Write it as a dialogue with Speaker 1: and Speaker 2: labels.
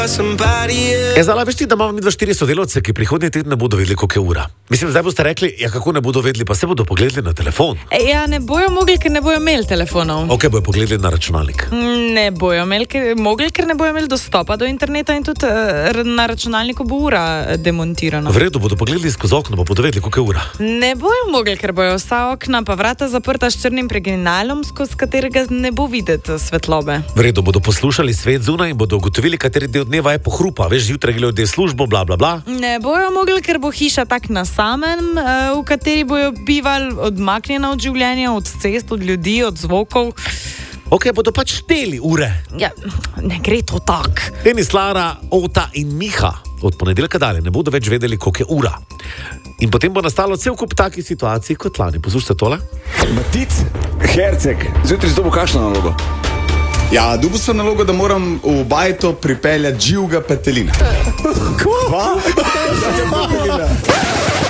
Speaker 1: Zdaj, veš ti, da imamo mi 4 sodelavce, ki prihodnji teden ne bodo vedeli, koliko je ura. Mislim, zdaj boste rekli, ja, kako ne bodo vedeli, pa se bodo pogledali na telefon.
Speaker 2: Ja, ne bojo mogli, ker ne bojo imeli telefonov.
Speaker 1: Ok, bojo pogledali na računalnik.
Speaker 2: Ne bojo mogli, ker ne bojo imeli dostopa do interneta in tudi na računalniku bo ura demontirana.
Speaker 1: V redu, bodo pogledali skozi okno, pa bodo vedeli, koliko je ura.
Speaker 2: Ne bojo mogli, ker bojo vsa okna pa vrata zaprta s črnim preginalom, skozi katerega ne bo videti svetlobe.
Speaker 1: V redu, bodo poslušali svet zunaj in bodo ugotovili, kateri del dneva je pohrupa. Veš, zjutraj gledajo del službo, bla, bla, bla.
Speaker 2: Ne bojo mogli, ker bo hiša tak na samem, v kateri bojo bivali odmaknjena od življenja, od cest, od ljudi, od zvokov.
Speaker 1: Ok, bodo pač šteli ure.
Speaker 2: Ja, ne gre to tak.
Speaker 1: Denis, Lara, Ota in Miha od ponedeljka dalje ne bodo več vedeli, koliko je ura. In potem bo nastalo cel kup takih situacij kot lani. Poslušajte tole.
Speaker 3: Matic, Herceg, zjutraj zdobo kakšno nalogo?
Speaker 4: Ja, dobil sem nalogo, da moram v bajto pripeljati živega petelina.
Speaker 3: Kva?